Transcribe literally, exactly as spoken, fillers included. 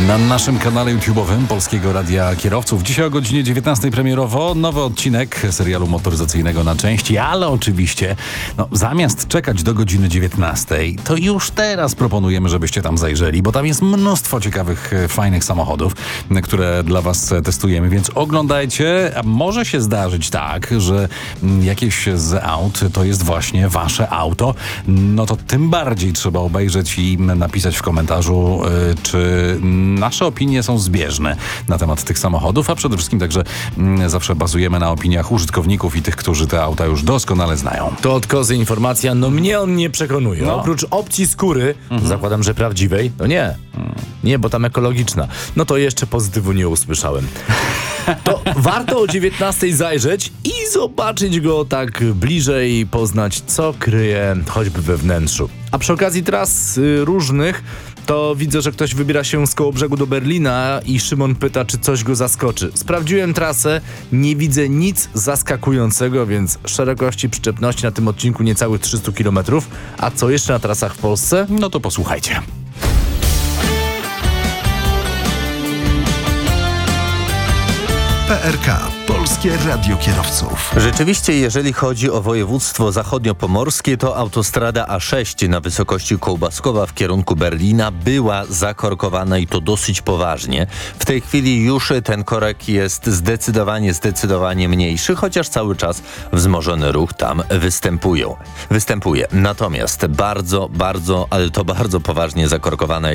Na naszym kanale YouTube'owym Polskiego Radia Kierowców. Dzisiaj o godzinie dziewiętnastej premierowo nowy odcinek serialu motoryzacyjnego na części, ale oczywiście no, zamiast czekać do godziny dziewiętnastej, to już teraz proponujemy, żebyście tam zajrzeli, bo tam jest mnóstwo ciekawych, fajnych samochodów, które dla Was testujemy, więc oglądajcie. A może się zdarzyć tak, że jakieś z aut to jest właśnie Wasze auto. No to tym bardziej trzeba obejrzeć i napisać w komentarzu, yy, czy nasze opinie są zbieżne na temat tych samochodów, a przede wszystkim także mm, zawsze bazujemy na opiniach użytkowników i tych, którzy te auta już doskonale znają. To od Kozy informacja, no mnie on nie przekonuje. No. Oprócz opcji skóry, Mhm. zakładam, że prawdziwej, to nie. Nie, bo tam ekologiczna. No to jeszcze pozytywu nie usłyszałem. To warto o dziewiętnastej zajrzeć i zobaczyć go tak bliżej, poznać, co kryje choćby we wnętrzu. A przy okazji tras y, różnych, to widzę, że ktoś wybiera się z Kołobrzegu do Berlina i Szymon pyta, czy coś go zaskoczy. Sprawdziłem trasę, nie widzę nic zaskakującego, więc szerokości przyczepności na tym odcinku niecałych trzysta kilometrów. A co jeszcze na trasach w Polsce? No to posłuchajcie. P R K. Polskie Radio Kierowców. Rzeczywiście, jeżeli chodzi o województwo zachodniopomorskie, to autostrada A sześć na wysokości Kołbaskowa w kierunku Berlina była zakorkowana i to dosyć poważnie. W tej chwili już ten korek jest zdecydowanie, zdecydowanie mniejszy, chociaż cały czas wzmożony ruch tam występują. występuje. Natomiast bardzo, bardzo, ale to bardzo poważnie zakorkowana jest